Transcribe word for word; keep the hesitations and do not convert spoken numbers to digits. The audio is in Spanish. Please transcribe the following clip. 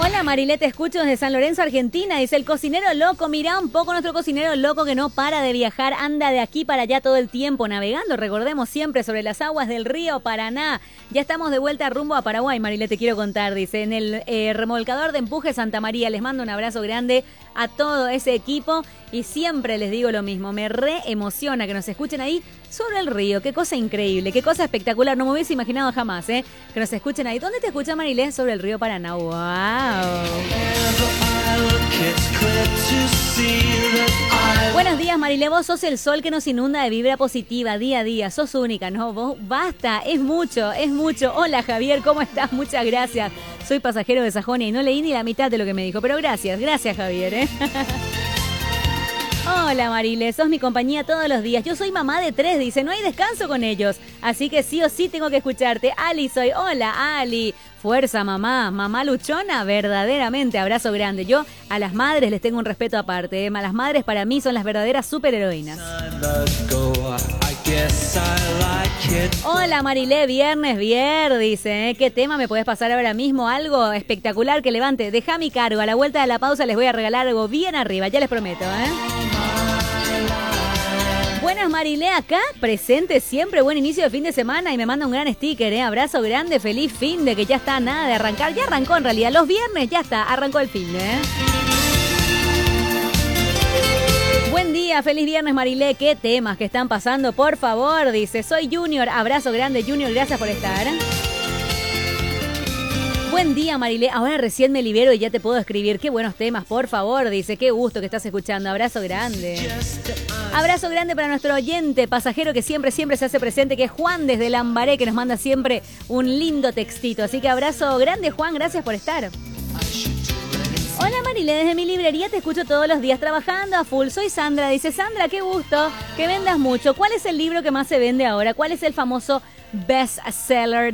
Hola Marilé, te escucho desde San Lorenzo, Argentina. Dice el cocinero loco, mirá un poco nuestro cocinero loco que no para de viajar, anda de aquí para allá todo el tiempo navegando, recordemos siempre, sobre las aguas del río Paraná. Ya estamos de vuelta rumbo a Paraguay, Marilé, te quiero contar, dice, en el eh, remolcador de empuje Santa María. Les mando un abrazo grande a todo ese equipo y siempre les digo lo mismo, me re emociona que nos escuchen ahí sobre el río. Qué cosa increíble, qué cosa espectacular, no me hubiese imaginado jamás, ¿eh? Que nos escuchen ahí. ¿Dónde te escucha Marilé? Sobre el río Paraná. ¡Wow! Buenos días, Marilé, vos sos el sol que nos inunda de vibra positiva día a día, sos única, ¿no? Vos, basta, es mucho, es mucho. Hola, Javier, ¿cómo estás? Muchas gracias. Soy pasajero de Sajonia y no leí ni la mitad de lo que me dijo, pero gracias, gracias, Javier, ¿eh? Hola Marilé, sos mi compañía todos los días. Yo soy mamá de tres, dice, no hay descanso con ellos. Así que sí o sí tengo que escucharte. Ali soy, hola Ali. Fuerza mamá, mamá luchona, verdaderamente, abrazo grande. Yo a las madres les tengo un respeto aparte, ¿eh? Las madres para mí son las verdaderas superheroínas. Hola Marilé, viernes, viernes, dice, ¿eh? ¿Qué tema me podés pasar ahora mismo? Algo espectacular que levante. Deja mi cargo, a la vuelta de la pausa les voy a regalar algo bien arriba, ya les prometo, ¿eh? Buenas Marilé, acá, presente siempre, buen inicio de fin de semana y me manda un gran sticker, ¿eh? Abrazo grande, feliz fin de que ya está nada de arrancar, ya arrancó en realidad, los viernes ya está, arrancó el fin de, ¿eh? Buen día, feliz viernes Marilé, qué temas que están pasando, por favor, dice, soy Junior, abrazo grande Junior, gracias por estar. Buen día Marilé, ahora recién me libero y ya te puedo escribir, qué buenos temas, por favor, dice, qué gusto que estás escuchando, abrazo grande. Abrazo grande para nuestro oyente, pasajero que siempre, siempre se hace presente, que es Juan desde Lambaré, que nos manda siempre un lindo textito, así que abrazo grande Juan, gracias por estar. Hola Marilé, desde mi librería te escucho todos los días trabajando a full. Soy Sandra, dice Sandra, qué gusto que vendas mucho. ¿Cuál es el libro que más se vende ahora? ¿Cuál es el famoso best seller